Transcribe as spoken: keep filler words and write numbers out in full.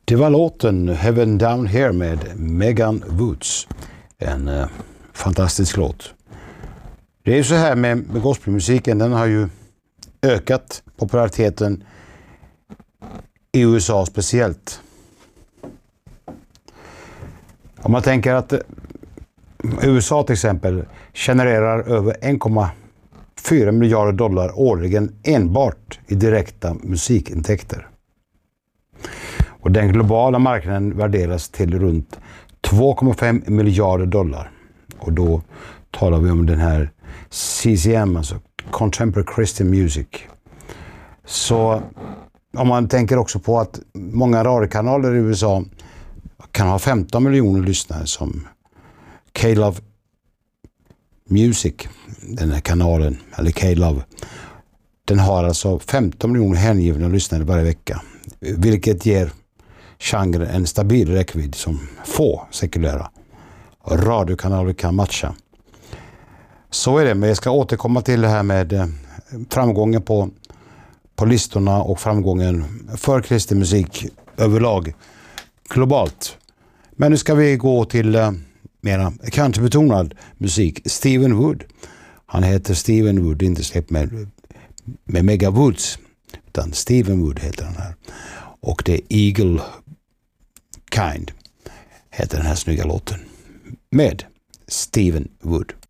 Det var låten Heaven Down Here med Megan Woods. En eh, fantastisk låt. Det är ju så här med, med gospelmusiken, den har ju ökat populariteten i U S A speciellt. Om man tänker att eh, U S A till exempel genererar över en komma fyra miljarder dollar årligen enbart i direkta musikintäkter. Och den globala marknaden värderas till runt två komma fem miljarder dollar. Och då talar vi om den här C C M, alltså Contemporary Christian Music. Så om man tänker också på att många radiokanaler i U S A kan ha femton miljoner lyssnare, som K-Love Music, den här kanalen, eller K-Love, den har alltså femton miljoner hängivna lyssnare varje vecka, vilket ger genren en stabil räckvidd som få sekulära radiokanaler kan matcha. Så är det, men jag ska återkomma till det här med framgången på, på listorna och framgången för kristen musik överlag globalt. Men nu ska vi gå till uh, mera countrybetonad musik. Stephen Wood. Han heter Stephen Wood, inte släppt med, med Megan Woods, utan Stephen Wood heter han här. Och det är Eagle Kind heter den här snygga låten med Stephen Wood.